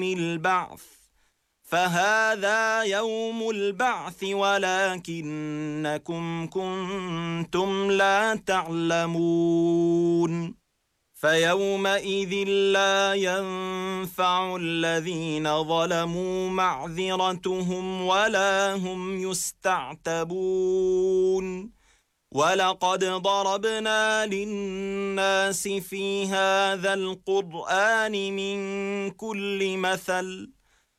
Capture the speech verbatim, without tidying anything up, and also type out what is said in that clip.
البعث فهذا يوم البعث ولكنكم كنتم لا تعلمون فيومئذ لا ينفع الذين ظلموا معذرتهم ولا هم يستعتبون ولقد ضربنا للناس في هذا القرآن من كل مثل